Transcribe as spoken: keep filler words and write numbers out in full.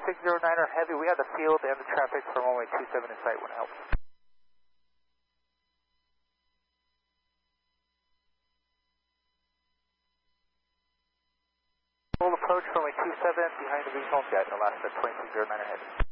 twenty-six zero niner Heavy, we have the field and the traffic from runway two seven in sight when it helps. Full approach, runway two seven behind the V-Home guide, Alaska twenty-six zero niner Heavy.